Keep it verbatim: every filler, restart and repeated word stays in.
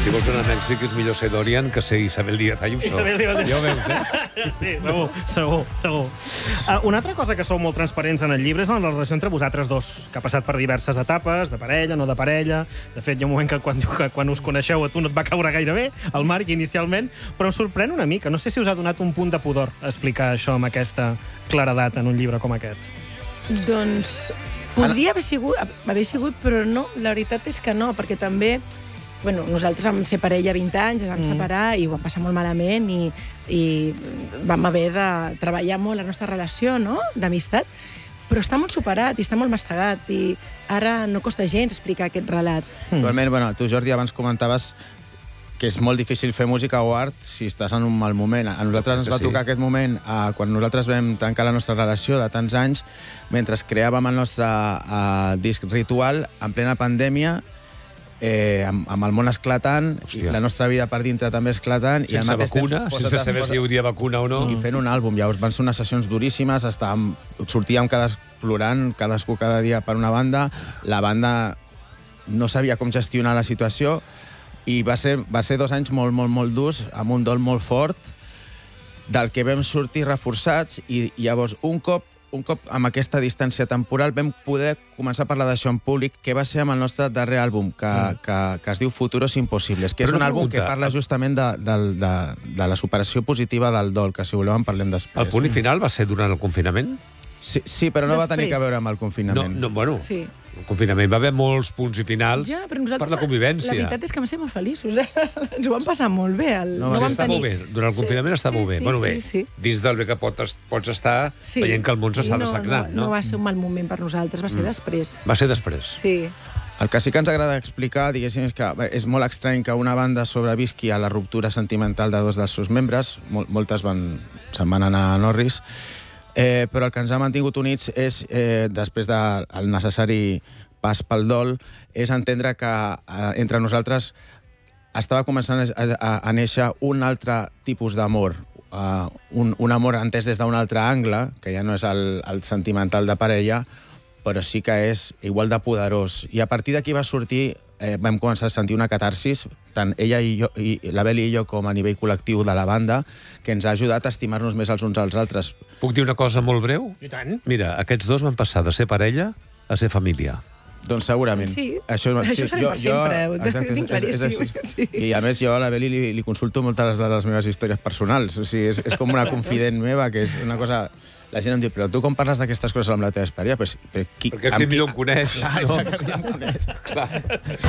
Si vols anar a Mèxic és millor ser Dorian que ser Isabel Díaz Ayuso. Isabel Díaz Ayuso. Ja ho veus, eh? Sí, segur, segur, segur. Uh, una altra cosa que sou molt transparents en el llibre és la relació entre vosaltres dos, que ha passat per diverses etapes, de parella, no de parella. De fet, hi ha un moment que quan, que quan us coneixeu a tu no et va caure gaire bé, el Marc, inicialment, però em sorprèn una mica. No sé si us ha donat un punt de pudor explicar això amb aquesta claredat en un llibre com aquest. Doncs podria haver sigut, haver sigut, però no, la veritat és que no, perquè també... Bueno, nosaltres vam ser parella vint anys, ens vam mm. separar i ho vam passar molt malament i, i vam haver de treballar molt la nostra relació, no?, d'amistat, però està molt superat i està molt mastegat i ara no costa gens explicar aquest relat. Mm. Igualment, bueno, tu, Jordi, abans comentaves que és molt difícil fer música o art si estàs en un mal moment. A nosaltres ens va tocar aquest moment eh, quan nosaltres vam trencar la nostra relació de tants anys, mentre creàvem el nostre eh, disc Ritual en plena pandèmia, Eh, amb, amb el món esclatant, i la nostra vida per dintre també esclatant. Sense i al mateix vacuna, temps, sense saber si hi hauria vacuna o no. I fent un àlbum. Llavors van ser unes sessions duríssimes, estàvem, sortíem cadascú plorant, cadascú cada dia per una banda, la banda no sabia com gestionar la situació i va ser, va ser dos anys molt, molt, molt durs, amb un dol molt fort, del que vam sortir reforçats i llavors un cop Un cop amb aquesta distància temporal vam poder començar a parlar d'això en públic, que va ser amb el nostre darrer àlbum, que, mm. que, que es diu Futuros Impossibles, que Però és un àlbum pregunta. que parla justament de, de, de, de la superació positiva del dol, que si voleu en parlem després. El punt i final va ser durant el confinament? Sí, sí però no després. va tenir a veure amb el confinament. No, no, bueno, sí. el confinament va haver molts punts i finals ja, per la convivència. La veritat és que vam ser molt feliços, eh? Ens ho vam passar molt bé. El... No, no vam està tenir... molt bé. Durant el sí. confinament està sí, molt bé. Sí, bueno, bé, sí, sí. dins del bé que pots, pots estar sí. veient que el món s'està no, dessagnant, no, no? No va ser un mal moment per nosaltres, va ser mm. després. Va ser després. Sí. El que sí que ens agrada explicar, diguéssim, és que és molt estrany que una banda sobrevisqui a la ruptura sentimental de dos dels seus membres. Mol moltes van, se'n van anar a Norris. Eh, però el que ens ha mantingut units és, eh, després del de, necessari pas pel dol, és entendre que eh, entre nosaltres estava començant a, a, a néixer un altre tipus d'amor, uh, un, un amor entès des d'un altre angle, que ja no és el, el sentimental de parella, però sí que és igual de poderós. I a partir d'aquí va sortir, eh, vam començar a sentir una catarsis, tant ella i jo, i la Beli i jo, com a nivell col·lectiu de la banda, que ens ha ajudat a estimar-nos més els uns als altres. Puc dir una cosa molt breu? I tant. Mira, aquests dos van passar de ser parella a ser família. Doncs segurament. Sí, això, això sí, serà jo, per sempre, ho exacte, tinc claríssim. És, és, és I a més jo a la Beli li, li consulto moltes de les meves històries personals, o sigui, és, és com una confident meva, que és una cosa... La gent em diu, però tu com parles d'aquestes coses amb la teva parella? Però, però qui, Perquè aquí no em coneix. Clar, no? Exacte, no em coneix. Clar.